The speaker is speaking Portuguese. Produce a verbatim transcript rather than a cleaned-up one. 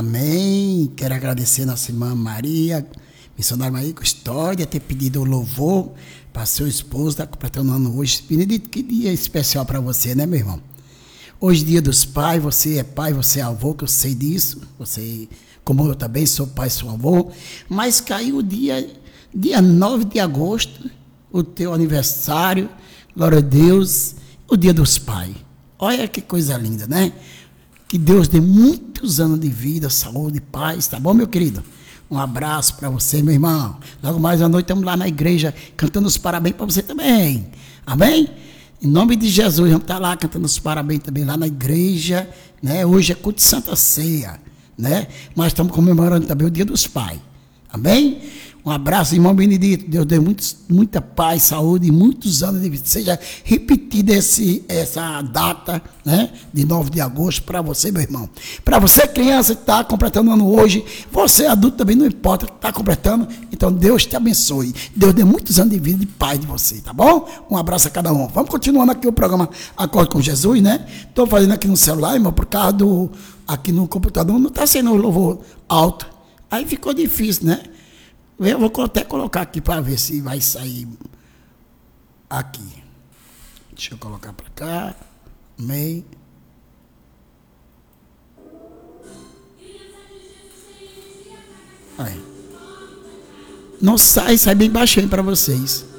Amém. Quero agradecer a nossa irmã Maria, missionária Maria Custódia, ter pedido o louvor para seu esposo, está completando um ano hoje. Benedito, que dia especial para você, né, meu irmão? Hoje, dia dos pais, você é pai, você é avô, que eu sei disso. Você, como eu também sou pai, sou avô. Mas caiu o dia, dia nove de agosto, o teu aniversário, glória a Deus, o dia dos pais. Olha que coisa linda, né? Que Deus dê muitos anos de vida, saúde, paz, tá bom, meu querido? Um abraço para você, meu irmão. Logo mais à noite estamos lá na igreja cantando os parabéns para você também. Amém? Em nome de Jesus, vamos estar lá cantando os parabéns também lá na igreja, né? Hoje é culto de Santa Ceia, né? Mas estamos comemorando também o Dia dos Pais. Amém? Um abraço, irmão Benedito. Deus dê muitos, muita paz, saúde e muitos anos de vida. Seja repetida esse, essa data, né, de nove de agosto para você, meu irmão. Para você, criança que está completando ano hoje, você adulto também, não importa, está completando. Então, Deus te abençoe. Deus dê muitos anos de vida e paz de você, tá bom? Um abraço a cada um. Vamos continuando aqui o programa Acorde com Jesus, né? Estou fazendo aqui no celular, irmão, por causa do... Aqui no computador não está sendo o louvor alto. Aí ficou difícil, né? Eu vou até colocar aqui para ver se vai sair aqui. Deixa eu colocar para cá. Amém. Aí. Não sai, sai bem baixinho para vocês.